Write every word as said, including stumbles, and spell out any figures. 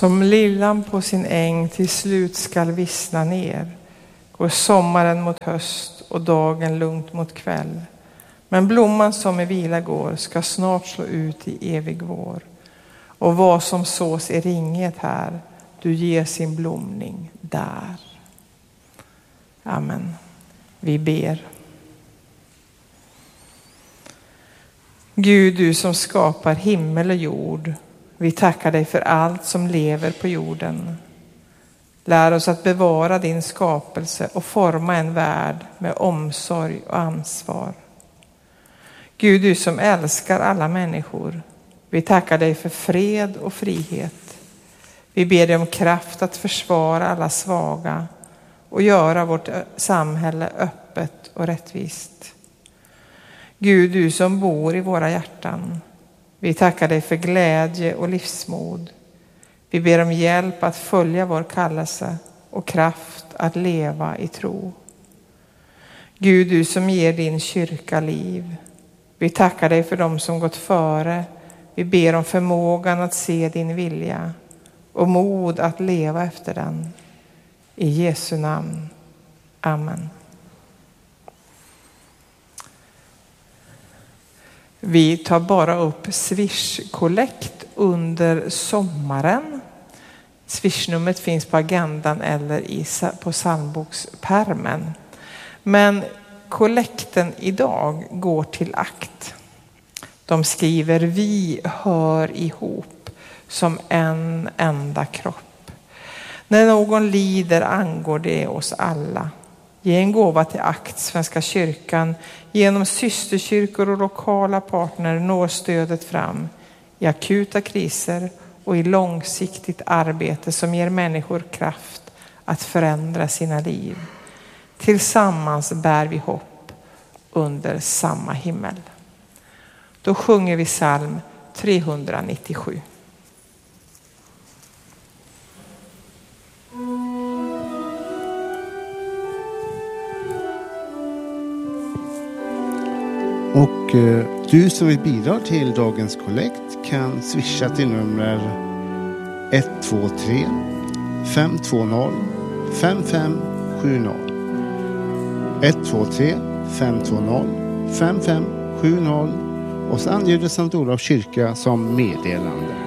Som lillan på sin äng till slut skall vissna ner, går sommaren mot höst och dagen lugnt mot kväll. Men blomman som i vila går ska snart slå ut i evig vår. Och vad som sås i ringet här, du ger sin blomning där. Amen. Vi ber. Gud, du som skapar himmel och jord, vi tackar dig för allt som lever på jorden. Lär oss att bevara din skapelse och forma en värld med omsorg och ansvar. Gud, du som älskar alla människor, vi tackar dig för fred och frihet. Vi ber dig om kraft att försvara alla svaga och göra vårt samhälle öppet och rättvist. Gud, du som bor i våra hjärtan, vi tackar dig för glädje och livsmod. Vi ber om hjälp att följa vår kallelse och kraft att leva i tro. Gud, du som ger din kyrka liv, vi tackar dig för dem som gått före. Vi ber om förmågan att se din vilja och mod att leva efter den. I Jesu namn. Amen. Vi tar bara upp Swish-kollekt under sommaren. Swish-numret finns på agendan eller i, på psalmbokspärmen. Men kollekten idag går till akt. De skriver: vi hör ihop som en enda kropp. När någon lider angår det oss alla. Ge en gåva till akt, Svenska kyrkan. Genom systerkyrkor och lokala partner når stödet fram i akuta kriser och i långsiktigt arbete som ger människor kraft att förändra sina liv. Tillsammans bär vi hopp under samma himmel. Då sjunger vi psalm trehundranittiosju. Och eh, du som vill bidra till dagens kollekt kan swisha till nummer ett två tre fem två noll fem fem sju noll. ett två tre fem två noll fem fem sju noll och så anger du Sankt Olofs kyrka som meddelande.